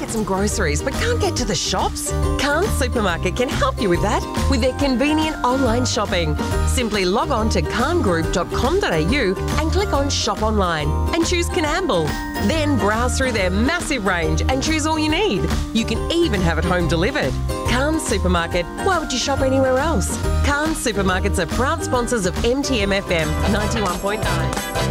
get some groceries but can't get to the shops? Carnes Supermarket can help you with that with their convenient online shopping. Simply log on to carngroup.com.au and click on Shop Online and choose Coonamble. Then browse through their massive range and choose all you need. You can even have it home delivered. Carnes Supermarket, why would you shop anywhere else? Carnes Supermarkets are proud sponsors of MTM FM 91.9.